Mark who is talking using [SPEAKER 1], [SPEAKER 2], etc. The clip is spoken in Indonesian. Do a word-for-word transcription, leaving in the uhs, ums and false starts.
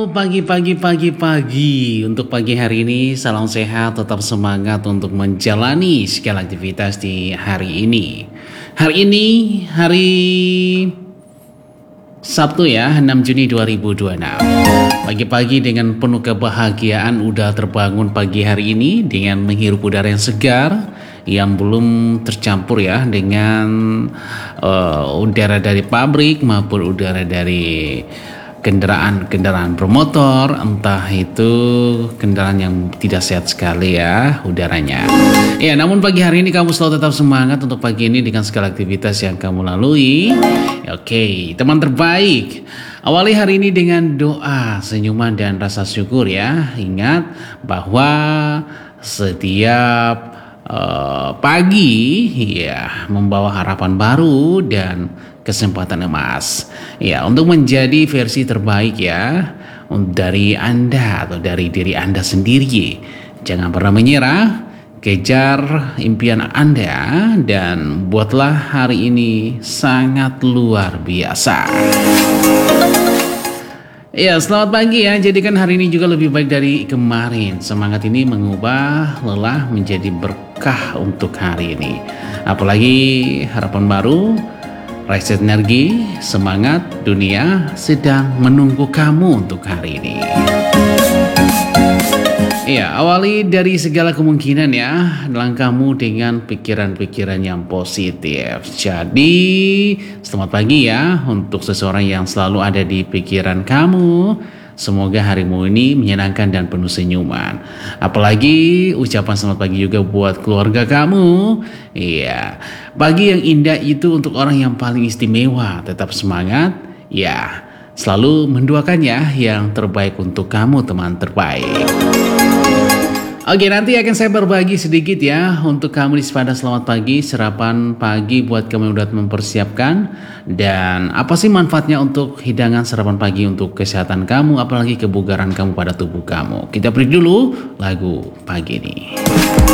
[SPEAKER 1] Pagi, pagi, pagi, pagi. Untuk pagi hari ini, salam sehat, tetap semangat untuk menjalani segala aktivitas di hari ini. Hari ini, hari Sabtu ya, enam Juni dua ribu dua puluh enam. Pagi-pagi dengan penuh kebahagiaan udah terbangun pagi hari ini dengan menghirup udara yang segar yang belum tercampur ya dengan uh, udara dari pabrik maupun udara dari kendaraan-kendaraan bermotor, entah itu kendaraan yang tidak sehat sekali ya udaranya. Ya, namun pagi hari ini kamu selalu tetap semangat untuk pagi ini dengan segala aktivitas yang kamu lalui. Oke, teman terbaik, awali hari ini dengan doa, senyuman dan rasa syukur ya. Ingat bahwa setiap Uh, pagi ya membawa harapan baru dan kesempatan emas ya untuk menjadi versi terbaik ya dari Anda atau dari diri Anda sendiri. Jangan pernah menyerah, kejar impian Anda dan buatlah hari ini sangat luar biasa. Ya, selamat pagi ya. Jadikan hari ini juga lebih baik dari kemarin. Semangat ini mengubah lelah menjadi berkah untuk hari ini. Apalagi harapan baru, reset energi, semangat, dunia sedang menunggu kamu untuk hari ini. Ya, awali dari segala kemungkinan ya, langkahmu dengan pikiran-pikiran yang positif. Jadi, selamat pagi ya untuk seseorang yang selalu ada di pikiran kamu. Semoga harimu ini menyenangkan dan penuh senyuman. Apalagi ucapan selamat pagi juga buat keluarga kamu. Iya, pagi yang indah itu untuk orang yang paling istimewa. Tetap semangat, ya. Selalu mendoakan ya yang terbaik untuk kamu, teman terbaik. Oke, nanti akan saya berbagi sedikit ya untuk kamu di Sepada Selamat Pagi, sarapan pagi buat kamu yang udah mempersiapkan. Dan apa sih manfaatnya untuk hidangan sarapan pagi untuk kesehatan kamu, apalagi kebugaran kamu pada tubuh kamu. Kita break dulu lagu pagi ini.